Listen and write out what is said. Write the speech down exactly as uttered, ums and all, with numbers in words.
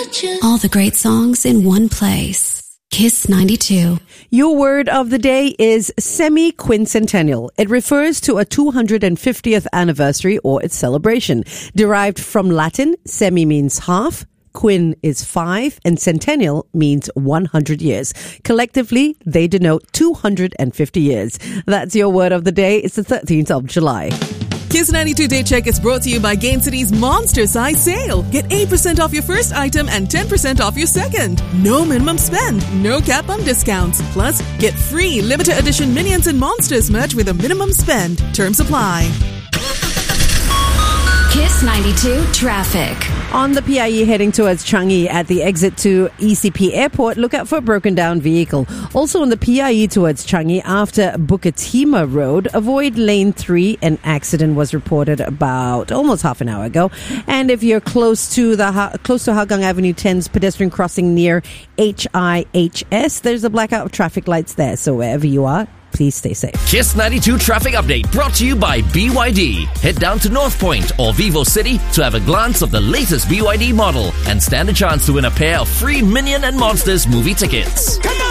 All the great songs in one place. Kiss ninety-two. Your word of the day is semi-quincentennial. It refers to a two hundred fiftieth anniversary or its celebration. Derived from Latin, semi means half, quin is five, and centennial means one hundred years. Collectively, they denote two hundred fifty years. That's your word of the day. It's the thirteenth of July. Kiss ninety-two Day Check is brought to you by Gain City's Monster Size Sale. Get eight percent off your first item and ten percent off your second. No minimum spend, no cap on discounts. Plus, get free limited edition Minions and Monsters merch with a minimum spend. Terms apply. Kiss ninety-two traffic. On the P I E heading towards Changi at the exit to E C P Airport, look out for a broken down vehicle. Also on the P I E towards Changi after Bukatima Road, avoid lane three. An accident was reported about almost half an hour ago. And if you're close to the close to Hougang Avenue ten's pedestrian crossing near H I H S, there's a blackout of traffic lights there. So wherever you are, please stay safe. Kiss ninety-two Traffic Update brought to you by B Y D. Head down to North Point or Vivo City to have a glance of the latest B Y D model and stand a chance to win a pair of free Minion and Monsters movie tickets. Come on!